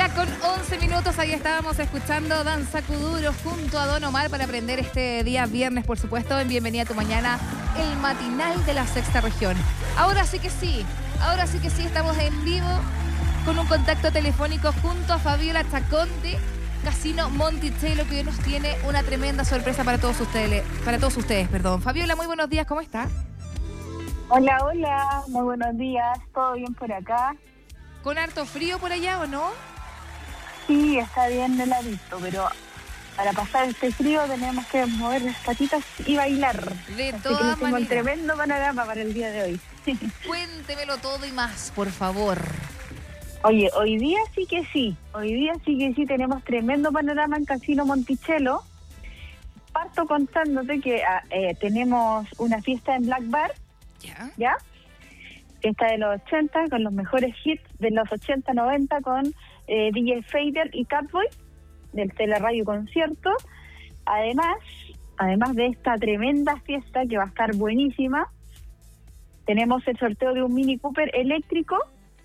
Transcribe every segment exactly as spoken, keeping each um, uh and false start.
Ya con once minutos, ahí estábamos escuchando Danza Kuduro junto a Don Omar para aprender este día viernes, por supuesto, en Bienvenida a tu Mañana, el matinal de la sexta región. Ahora sí que sí, ahora sí que sí, estamos en vivo con un contacto telefónico junto a Fabiola Chacón de Casino Monticello, que hoy nos tiene una tremenda sorpresa para todos ustedes, para todos ustedes, perdón. Fabiola, muy buenos días, ¿cómo está? Hola, hola, muy buenos días, ¿todo bien por acá? ¿Con harto frío por allá o no? Sí, está bien heladito, pero para pasar este frío tenemos que mover las patitas y bailar. De Así todas que les tengo un maneras. tremendo panorama para el día de hoy. Cuéntemelo todo y más, por favor. Oye, hoy día sí que sí, hoy día sí que sí tenemos tremendo panorama en Casino Monticello. Parto contándote que ah, eh, tenemos una fiesta en Black Bar, ¿Ya? ¿ya? Fiesta de los ochenta, con los mejores hits de los ochenta noventa, con eh, D J Fader y Catboy, del Teleradio Concierto. Además, además de esta tremenda fiesta que va a estar buenísima, tenemos el sorteo de un Mini Cooper eléctrico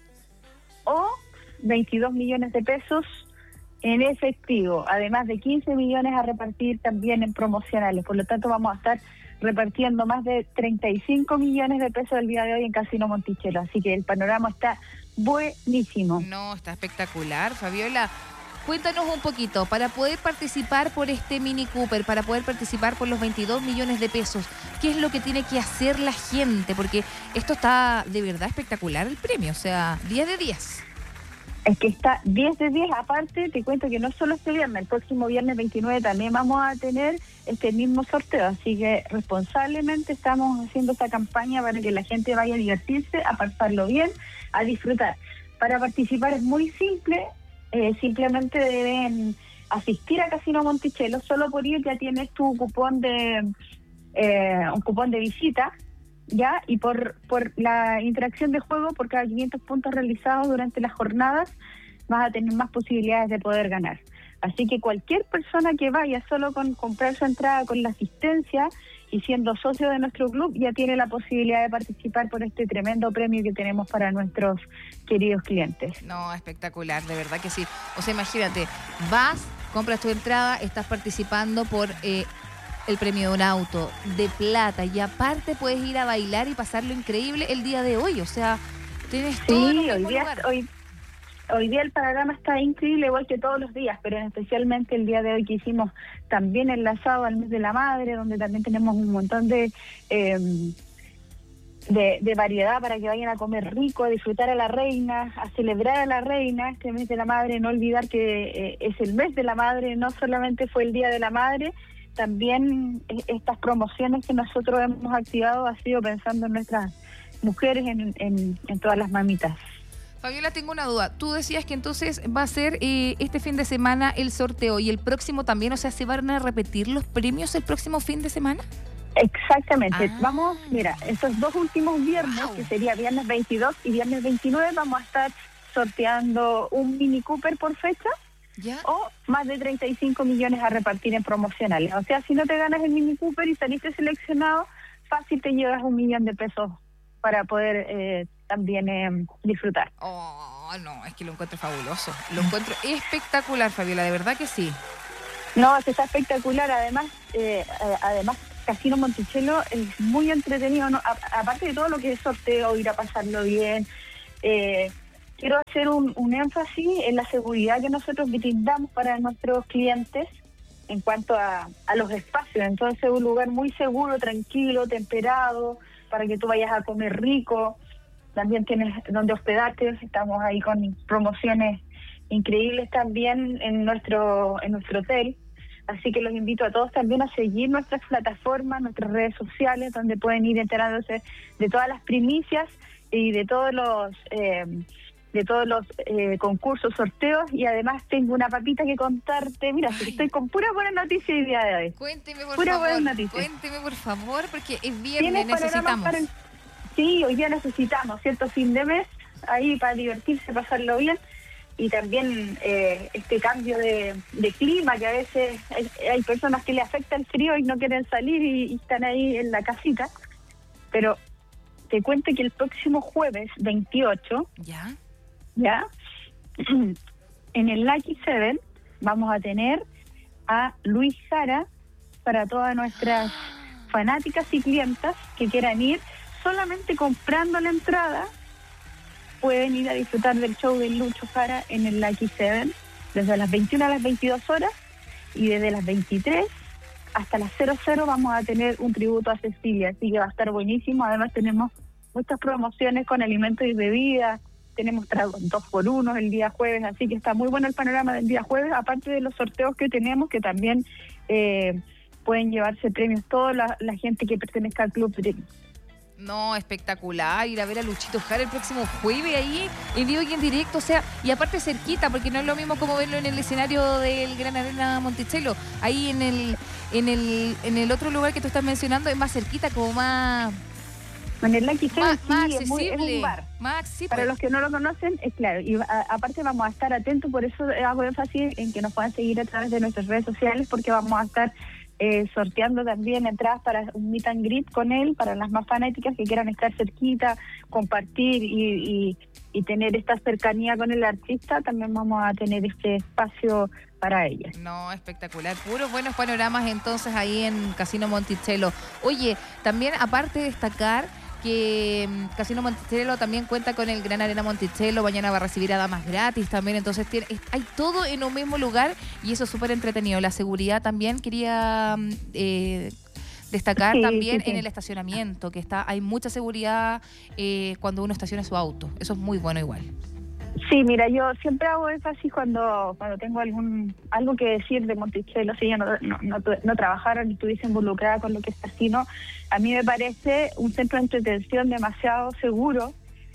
o veintidós millones de pesos en efectivo, además de quince millones a repartir también en promocionales. Por lo tanto, vamos a estar repartiendo más de treinta y cinco millones de pesos el día de hoy en Casino Monticello. Así que el panorama está buenísimo. No, está espectacular, Fabiola. Cuéntanos un poquito, para poder participar por este Mini Cooper, para poder participar por los veintidós millones de pesos, ¿qué es lo que tiene que hacer la gente? Porque esto está de verdad espectacular el premio, o sea, diez de diez. Es que está diez de diez. Aparte, te cuento que no solo este viernes, el próximo viernes veintinueve también vamos a tener este mismo sorteo. Así que responsablemente estamos haciendo esta campaña para que la gente vaya a divertirse, a pasarlo bien, a disfrutar. Para participar es muy simple, eh, simplemente deben asistir a Casino Monticello. Solo por ir ya tienes tu cupón de eh, un cupón de visita, ¿ya? Y por por la interacción de juego, por cada quinientos puntos realizados durante las jornadas, vas a tener más posibilidades de poder ganar. Así que cualquier persona que vaya solo con comprar su entrada con la asistencia y siendo socio de nuestro club, ya tiene la posibilidad de participar por este tremendo premio que tenemos para nuestros queridos clientes. No, espectacular, de verdad que sí. O sea, imagínate, vas, compras tu entrada, estás participando por eh, el premio de un auto, de plata, y aparte puedes ir a bailar y pasarlo increíble el día de hoy. O sea, tienes todo en un Sí, hoy mismo día, lugar. hoy, hoy día el panorama está increíble, igual que todos los días, pero especialmente el día de hoy que hicimos también enlazado al mes de la madre, donde también tenemos un montón de, eh, de, de variedad para que vayan a comer rico, a disfrutar a la reina, a celebrar a la reina este mes de la madre. No olvidar que eh, es el mes de la madre, no solamente fue el día de la madre. También estas promociones que nosotros hemos activado ha sido pensando en nuestras mujeres, en, en, en todas las mamitas. Fabiola, tengo una duda. Tú decías que entonces va a ser eh, este fin de semana el sorteo y el próximo también, o sea, ¿se van a repetir los premios el próximo fin de semana? Exactamente. Ah. Vamos, mira, estos dos últimos viernes, Wow. que sería viernes veintidós y viernes veintinueve, vamos a estar sorteando un Mini Cooper por fecha, ¿Ya? o más de treinta y cinco millones a repartir en promocionales. O sea, si no te ganas el Mini Cooper y saliste seleccionado, fácil te llevas un millón de pesos para poder eh, también eh, disfrutar. Oh, no, es que lo encuentro fabuloso. Lo encuentro espectacular, Fabiola, de verdad que sí. No, es que está espectacular. Además, eh, eh, además Casino Monticello es muy entretenido, ¿no? A- aparte de todo lo que es sorteo, ir a pasarlo bien, eh, quiero hacer un, un énfasis en la seguridad que nosotros brindamos para nuestros clientes en cuanto a, a los espacios. Entonces, un lugar muy seguro, tranquilo, temperado, para que tú vayas a comer rico. También tienes donde hospedarte. Estamos ahí con promociones increíbles también en nuestro en nuestro hotel. Así que los invito a todos también a seguir nuestras plataformas, nuestras redes sociales, donde pueden ir enterándose de todas las primicias y de todos los eh, de todos los eh, concursos, sorteos. Y además tengo una papita que contarte. Mira, Ay. estoy con pura buena noticia el día de hoy. Cuénteme, por Pura favor. buena noticia. Cuénteme, por favor, porque es viernes, ¿Tienes panoramas necesitamos. para el- Sí, hoy día necesitamos, ¿cierto? Fin de mes, ahí para divertirse, pasarlo bien. Y también eh, este cambio de, de clima, que a veces hay, hay personas que le afecta el frío y no quieren salir y, y están ahí en la casita. Pero te cuento que el próximo jueves veintiocho, ¿Ya? ¿ya? En el Lucky Seven vamos a tener a Luis Jara para todas nuestras fanáticas y clientas que quieran ir. Solamente comprando la entrada pueden ir a disfrutar del show de Lucho Jara en el Lucky Seven desde las veintiuna a las veintidós horas, y desde las veintitrés hasta las cero cero vamos a tener un tributo a Cecilia, así que va a estar buenísimo. Además tenemos muchas promociones con alimentos y bebidas, tenemos tragos dos por uno el día jueves, así que está muy bueno el panorama del día jueves, aparte de los sorteos que tenemos, que también eh, pueden llevarse premios toda la, la gente que pertenezca al Club Dream. No, espectacular, ir a ver a Luchito Jara el próximo jueves ahí, en vivo y en directo, o sea, y aparte cerquita, porque no es lo mismo como verlo en el escenario del Gran Arena Monticello, ahí en el, en el, en el otro lugar que tú estás mencionando, es más cerquita, como más... En el Lucky Seven, sí, más es, muy, es un bar. Más, sí, Para pues. los que no lo conocen, es claro. Y a, aparte vamos a estar atentos, por eso hago énfasis en que nos puedan seguir a través de nuestras redes sociales, porque vamos a estar eh, sorteando también entradas para un meet and greet con él, para las más fanáticas que quieran estar cerquita, compartir y, y, y tener esta cercanía con el artista. También vamos a tener este espacio para ellas. No, espectacular. Puros buenos panoramas entonces ahí en Casino Monticello. Oye, también aparte de destacar que Casino Monticello también cuenta con el Gran Arena Monticello, mañana va a recibir a damas gratis también, entonces tiene, hay todo en un mismo lugar y eso es súper entretenido. La seguridad también quería eh, destacar sí, también sí, sí. en el estacionamiento, que está hay mucha seguridad eh, cuando uno estaciona su auto, eso es muy bueno igual. Sí, mira, yo siempre hago énfasis cuando cuando tengo algún algo que decir de Monticello, si yo no, no, no, no trabajara ni estuviese involucrada con lo que es casino. A mí me parece un centro de entretención demasiado seguro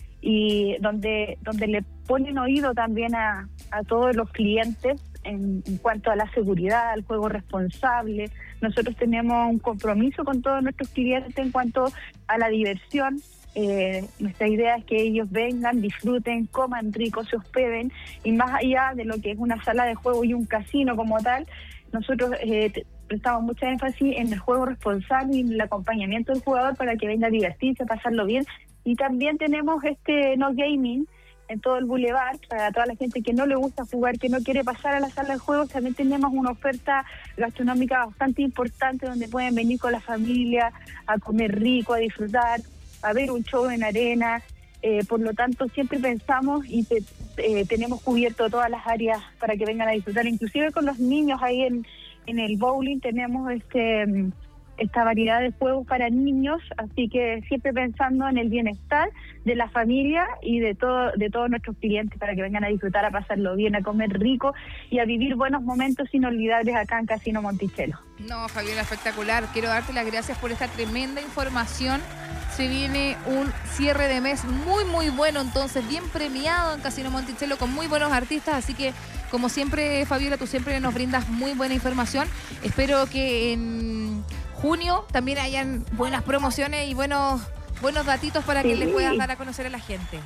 y donde donde le ponen oído también a, a todos los clientes en, en cuanto a la seguridad, al juego responsable. Nosotros tenemos un compromiso con todos nuestros clientes en cuanto a la diversión. Eh, nuestra idea es que ellos vengan, disfruten, coman rico, se hospeden, y más allá de lo que es una sala de juego y un casino como tal, nosotros eh, prestamos mucha énfasis en el juego responsable y en el acompañamiento del jugador para que venga a divertirse, a pasarlo bien. Y también tenemos este no gaming en todo el boulevard para toda la gente que no le gusta jugar, que no quiere pasar a la sala de juegos. También tenemos una oferta gastronómica bastante importante donde pueden venir con la familia a comer rico, a disfrutar, a ver un show en arena. Eh, por lo tanto, siempre pensamos y te, eh, tenemos cubierto todas las áreas para que vengan a disfrutar, inclusive con los niños ahí en, en el bowling tenemos este esta variedad de juegos para niños, así que siempre pensando en el bienestar de la familia y de todo de todos nuestros clientes para que vengan a disfrutar, a pasarlo bien, a comer rico y a vivir buenos momentos inolvidables acá en Casino Monticello. No, Fabiola, espectacular. Quiero darte las gracias por esta tremenda información. Se viene un cierre de mes muy, muy bueno, entonces bien premiado en Casino Monticello con muy buenos artistas, así que como siempre, Fabiola, tú siempre nos brindas muy buena información. Espero que en junio también hayan buenas promociones y buenos buenos datitos para sí. que le puedas dar a conocer a la gente.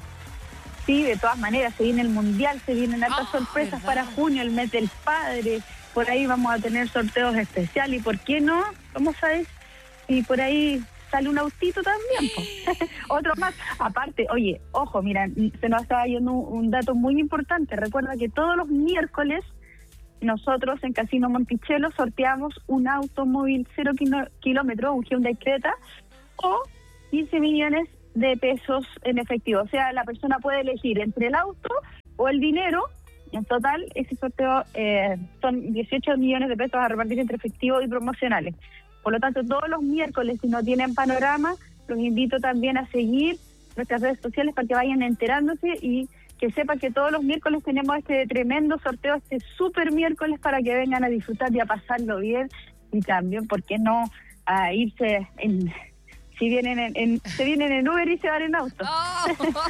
Sí, de todas maneras, se viene el Mundial, se vienen hartas oh, sorpresas ¿verdad? Para junio, el mes del padre, por ahí vamos a tener sorteos especiales, y ¿por qué no? ¿Cómo sabes? Y por ahí sale un autito también, pues. Otro más. Aparte, oye, ojo, mira, se nos estaba yendo un, un dato muy importante. Recuerda que todos los miércoles nosotros en Casino Monticello sorteamos un automóvil cero kilómetros, un Hyundai Creta, o quince millones de pesos en efectivo. O sea, la persona puede elegir entre el auto o el dinero. En total, ese sorteo eh, son dieciocho millones de pesos a repartir entre efectivo y promocionales. Por lo tanto, todos los miércoles, si no tienen panorama, los invito también a seguir nuestras redes sociales para que vayan enterándose y que sepan que todos los miércoles tenemos este tremendo sorteo, este super miércoles para que vengan a disfrutar y a pasarlo bien, y también, ¿por qué no?, a irse en... Si vienen en, en, se vienen en Uber y se van en auto. Oh,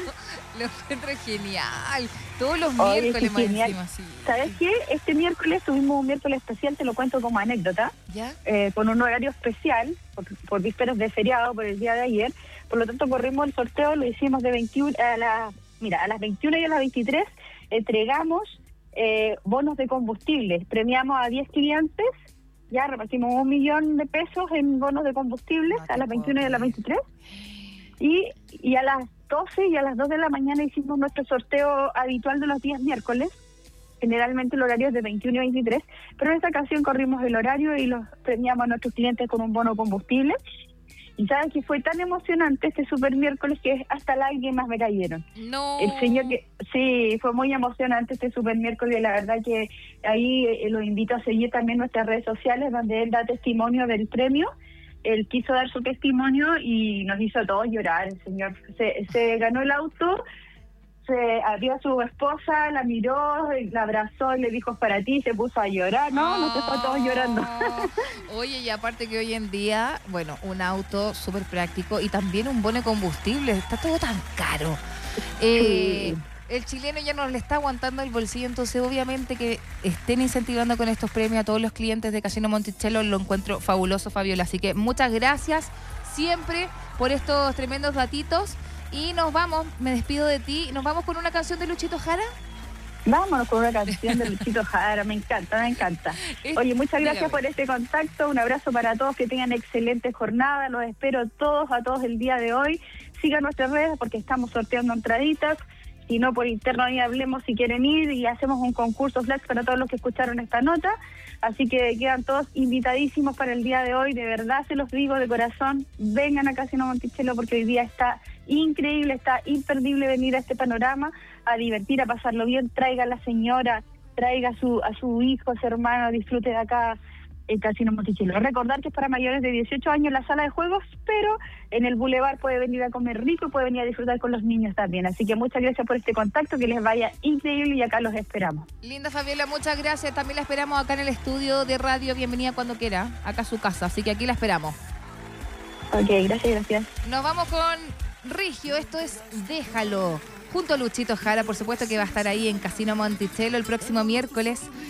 lo encuentro genial. Todos los Oye, miércoles más genial. encima, sí. ¿Sabes qué? Este miércoles tuvimos un miércoles especial, te lo cuento como anécdota, ¿Ya? eh, con un horario especial, por, por vísperas de feriado, por el día de ayer. Por lo tanto, corrimos el sorteo, lo hicimos de veintiuna a las, mira, a las veintiuna y a las veintitrés, entregamos eh, bonos de combustible. Premiamos a diez clientes. Ya repartimos un millón de pesos en bonos de combustible No a las veintiuna y a las creer. veintitrés. Y, y a las doce y a las dos de la mañana hicimos nuestro sorteo habitual de los días miércoles. Generalmente el horario es de veintiuno a veintitrés, pero en esta ocasión corrimos el horario y los premiamos a nuestros clientes con un bono combustible. Y sabes que fue tan emocionante este super miércoles que hasta lágrimas me cayeron. No. El señor que, sí, fue muy emocionante este super miércoles. La verdad que ahí eh, lo invito a seguir también nuestras redes sociales donde él da testimonio del premio. Él quiso dar su testimonio y nos hizo a todos llorar. El señor se, se ganó el auto, se abrió a su esposa, la miró, la abrazó y le dijo, es para ti, se puso a llorar. No, nos dejó a todos llorando. Oye, y aparte que hoy en día, bueno, un auto súper práctico y también un bono de combustible, está todo tan caro. Eh, Sí. El chileno ya nos le está aguantando el bolsillo, entonces obviamente que estén incentivando con estos premios a todos los clientes de Casino Monticello, lo encuentro fabuloso, Fabiola. Así que muchas gracias siempre por estos tremendos datitos. Y nos vamos, me despido de ti. ¿Nos vamos con una canción de Luchito Jara? Vámonos con una canción de Luchito Jara, me encanta, me encanta. Oye, muchas gracias Dígame. por este contacto, un abrazo para todos, que tengan excelente jornada, los espero todos, a todos el día de hoy. Sigan nuestras redes porque estamos sorteando entraditas, si no por interno ahí hablemos si quieren ir y hacemos un concurso flash para todos los que escucharon esta nota. Así que quedan todos invitadísimos para el día de hoy, de verdad se los digo de corazón, vengan a Casino Monticello porque hoy día está increíble, está imperdible venir a este panorama, a divertir, a pasarlo bien, traiga a la señora, traiga a su, a su hijo, a su hermano, disfrute de acá el Casino Monticello. Recordar que es para mayores de dieciocho años la sala de juegos, pero en el Boulevard puede venir a comer rico y puede venir a disfrutar con los niños también. Así que muchas gracias por este contacto, que les vaya increíble y acá los esperamos. Linda Fabiola, muchas gracias. También la esperamos acá en el estudio de radio. Bienvenida cuando quiera, acá a su casa. Así que aquí la esperamos. Ok, gracias, gracias. Nos vamos con Rigio, esto es Déjalo. Junto a Luchito Jara, por supuesto que va a estar ahí en Casino Monticello el próximo miércoles